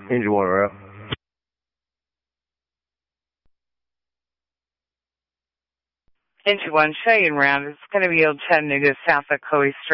Engine 1 route. Engine 1, show you around. It's going to be Old Chattanooga, south of Coe Street.